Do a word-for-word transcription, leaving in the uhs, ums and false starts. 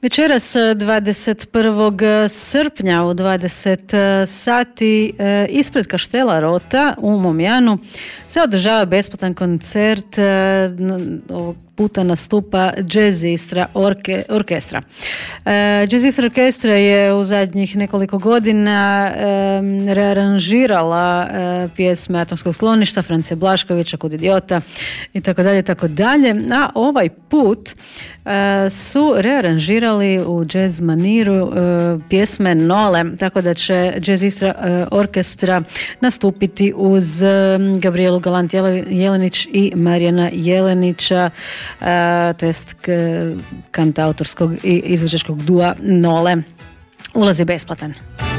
Večeras dvadeset prvog srpnja u dvadeset sati ispred Kaštela Rota u Momjanu se održava besplatan koncert. Ovog puta nastupa Jazz Istra orke, orkestra. Jazz Istra orkestra je u zadnjih nekoliko godina rearanžirala pjesme Atomskog skloništa, Francija Blaškovića, Kud idiota i tako dalje, tako dalje. A ovaj put su rearanžirali u jazz maniru pjesme Nole, tako da će Jazz Istra orkestra nastupiti uz Gabrielu Galant Jelenić i Marijana Jelenića, to jest kantautorskog i izvođačkog dua Nole. Ulaz je besplatan.